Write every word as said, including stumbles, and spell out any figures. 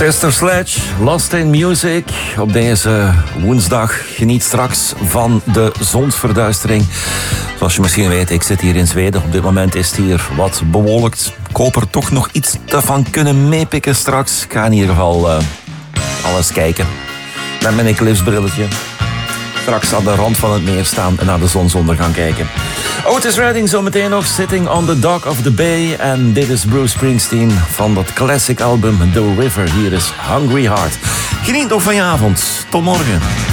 Sister Sledge, Lost in Music. Op deze woensdag geniet straks van de zonsverduistering. Zoals je misschien weet, ik zit hier in Zweden. Op dit moment is het hier wat bewolkt. Ik hoop er toch nog iets te van kunnen meepikken straks. Ik ga in ieder geval uh, alles kijken. Met mijn eclipsebrilletje. Straks aan de rand van het meer staan en naar de zonsondergang kijken. Otis Redding zometeen nog, Sitting on the Dock of the Bay. En dit is Bruce Springsteen van dat classic album The River. Hier is Hungry Heart. Geniet nog van je avond. Tot morgen.